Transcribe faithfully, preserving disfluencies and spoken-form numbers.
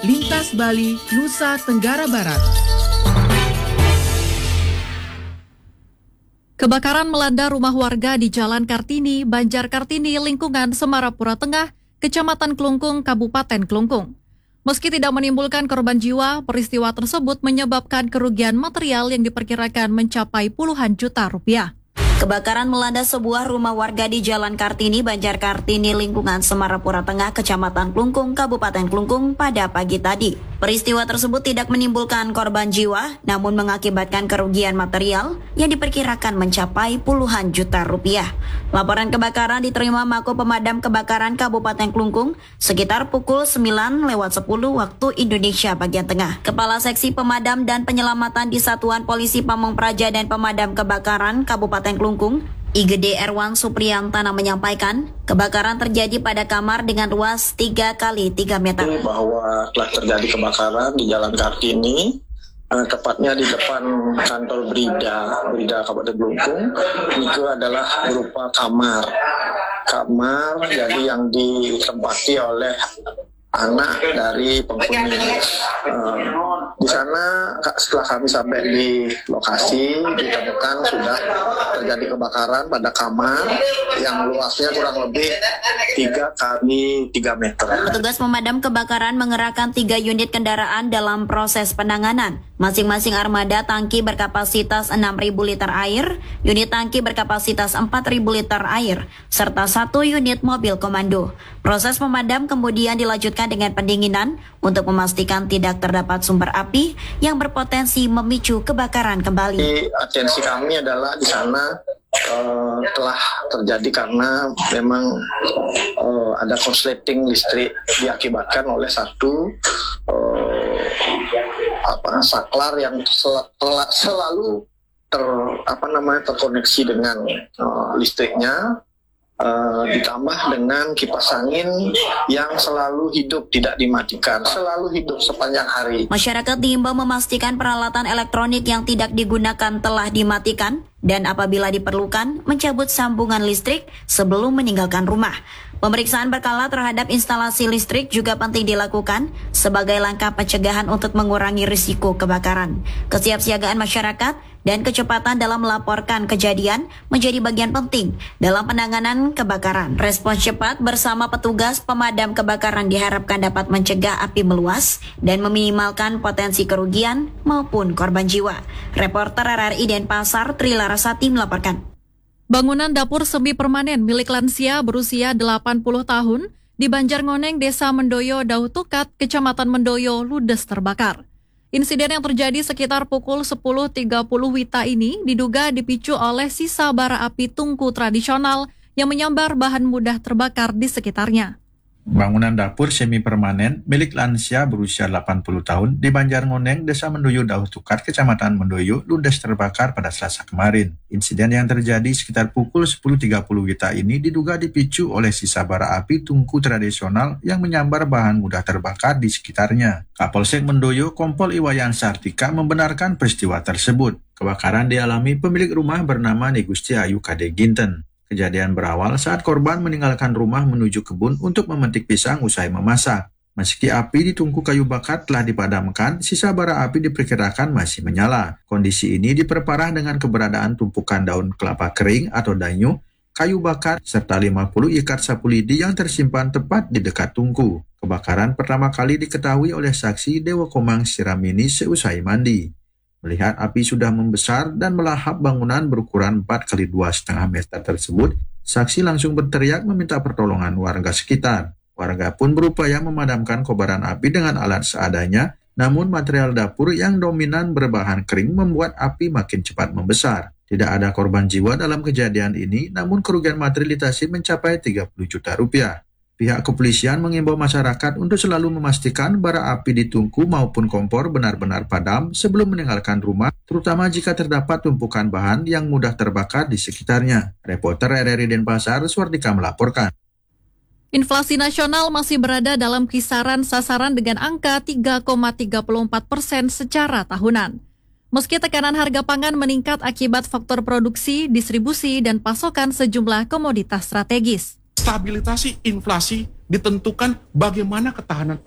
Lintas Bali, Nusa Tenggara Barat. Kebakaran melanda rumah warga di Jalan Kartini, Banjar Kartini, lingkungan Semarapura Tengah, Kecamatan Klungkung, Kabupaten Klungkung. Meski tidak menimbulkan korban jiwa, peristiwa tersebut menyebabkan kerugian material yang diperkirakan mencapai puluhan juta rupiah. Kebakaran melanda sebuah rumah warga di Jalan Kartini, Banjar Kartini, lingkungan Semarapura Tengah, Kecamatan Klungkung, Kabupaten Klungkung pada pagi tadi. Peristiwa tersebut tidak menimbulkan korban jiwa, namun mengakibatkan kerugian material yang diperkirakan mencapai puluhan juta rupiah. Laporan kebakaran diterima Mako Pemadam Kebakaran Kabupaten Klungkung sekitar pukul sembilan lewat sepuluh waktu Indonesia bagian tengah. Kepala Seksi Pemadam dan Penyelamatan di Satuan Polisi Pamong Praja dan Pemadam Kebakaran Kabupaten Klungkung, I G D Erwan Supriyantana menyampaikan, kebakaran terjadi pada kamar dengan luas tiga kali tiga meter. Bahwa telah terjadi kebakaran di Jalan Kartini, eh, tepatnya di depan kantor Brida, Brida Kabupaten Klungkung. Itu adalah berupa kamar, kamar jadi yang ditempati oleh anak dari penghuni. Uh, di sana setelah kami sampai di lokasi ditemukan sudah terjadi kebakaran pada kamar yang luasnya kurang lebih tiga kali tiga meter. Petugas pemadam kebakaran mengerahkan tiga unit kendaraan dalam proses penanganan. Masing-masing armada tangki berkapasitas enam ribu liter air, unit tangki berkapasitas empat ribu liter air, serta satu unit mobil komando. Proses pemadam kemudian dilanjutkan dengan pendinginan untuk memastikan tidak terdapat sumber api yang berpotensi memicu kebakaran kembali. Di atensi kami adalah di sana uh, telah terjadi karena memang uh, ada konsleting listrik diakibatkan oleh satu uh, apa saklar yang sel- sel- selalu ter apa namanya terkoneksi dengan uh, listriknya. Uh, ditambah dengan kipas angin yang selalu hidup, tidak dimatikan, selalu hidup sepanjang hari. Masyarakat diimbau memastikan peralatan elektronik yang tidak digunakan telah dimatikan dan apabila diperlukan mencabut sambungan listrik sebelum meninggalkan rumah. Pemeriksaan berkala terhadap instalasi listrik juga penting dilakukan sebagai langkah pencegahan untuk mengurangi risiko kebakaran. Kesiapsiagaan masyarakat dan kecepatan dalam melaporkan kejadian menjadi bagian penting dalam penanganan kebakaran. Respons cepat bersama petugas pemadam kebakaran diharapkan dapat mencegah api meluas dan meminimalkan potensi kerugian maupun korban jiwa. Reporter R R I Denpasar, Tri Larasati melaporkan. Bangunan dapur semi permanen milik lansia berusia delapan puluh tahun di Banjarngoneng, Desa Mendoyo, Dauh Tukat, Kecamatan Mendoyo, ludes terbakar. Insiden yang terjadi sekitar pukul sepuluh tiga puluh WITA ini diduga dipicu oleh sisa bara api tungku tradisional yang menyambar bahan mudah terbakar di sekitarnya. Bangunan dapur semi permanen milik lansia berusia delapan puluh tahun di Banjarngoneng, Desa Mendoyo, Dauh Tukat, Kecamatan Mendoyo, ludes terbakar pada Selasa kemarin. Insiden yang terjadi sekitar pukul sepuluh tiga puluh WITA ini diduga dipicu oleh sisa bara api tungku tradisional yang menyambar bahan mudah terbakar di sekitarnya. Kapolsek Mendoyo, Kompol Iwayan Sartika membenarkan peristiwa tersebut. Kebakaran dialami pemilik rumah bernama Negusti Ayu Kade Ginten. Kejadian berawal saat korban meninggalkan rumah menuju kebun untuk memetik pisang usai memasak. Meski api di tungku kayu bakar telah dipadamkan, sisa bara api diperkirakan masih menyala. Kondisi ini diperparah dengan keberadaan tumpukan daun kelapa kering atau danyu, kayu bakar, serta lima puluh ikat sapu lidi yang tersimpan tepat di dekat tungku. Kebakaran pertama kali diketahui oleh saksi Dewa Komang Siramini seusai mandi. Melihat api sudah membesar dan melahap bangunan berukuran empat kali dua koma lima meter tersebut, saksi langsung berteriak meminta pertolongan warga sekitar. Warga pun berupaya memadamkan kobaran api dengan alat seadanya, namun material dapur yang dominan berbahan kering membuat api makin cepat membesar. Tidak ada korban jiwa dalam kejadian ini, namun kerugian materialisasi mencapai tiga puluh juta rupiah. Pihak kepolisian mengimbau masyarakat untuk selalu memastikan bara api di tungku maupun kompor benar-benar padam sebelum meninggalkan rumah, terutama jika terdapat tumpukan bahan yang mudah terbakar di sekitarnya. Reporter R R I Denpasar, Swardika melaporkan. Inflasi nasional masih berada dalam kisaran sasaran dengan angka tiga koma tiga empat persen secara tahunan. Meski tekanan harga pangan meningkat akibat faktor produksi, distribusi, dan pasokan sejumlah komoditas strategis. Stabilisasi inflasi ditentukan bagaimana ketahanan